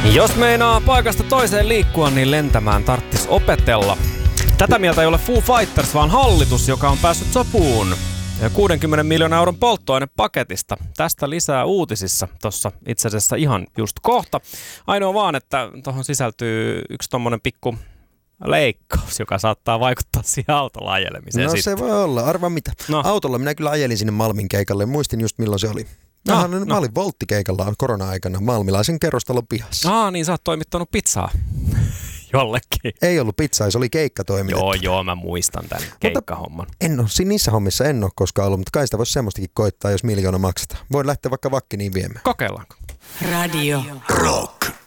Jos meinaa paikasta toiseen liikkua, niin lentämään tarttis opetella. Tätä mieltä ei ole Foo Fighters, vaan hallitus, joka on päässyt sopuun 60 miljoonan euron polttoainepaketista. Tästä lisää uutisissa, tuossa itse asiassa ihan just kohta. Ainoa vaan, että tuohon sisältyy yksi tommonen pikku leikkaus, joka saattaa vaikuttaa siihen autolla ajelemiseen. No sitten. Se voi olla, arva mitä. No. Autolla minä kyllä ajelin sinne Malmin keikalle, muistin just milloin se oli. Mä olin volttikeikalla korona-aikana malmilaisen kerrostalon pihassa. Niin sä oot toimittanut pizzaa jollekin. Ei ollut pizzaa, se oli keikka toimitettu. Joo, mä muistan tämän keikkahomman. Niissä hommissa en ole koskaan ollut, mutta kai sitä voisi semmoistakin koittaa, jos 1 miljoona maksetaan. Voin lähteä vaikka Vakkiniin viemään. Kokeillaanko? Radio Rock.